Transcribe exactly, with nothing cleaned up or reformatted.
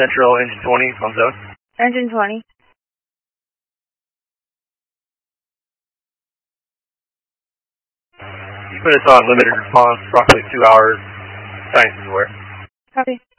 Central, engine twenty, on zone. Engine twenty. You put us on limited response, approximately two hours. Science is aware. Copy.